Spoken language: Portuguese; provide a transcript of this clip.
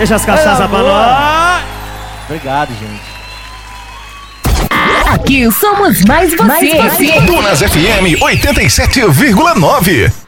Deixa as cachaças pra nós. Obrigado, gente. Aqui somos mais você. Dunas FM 87,9.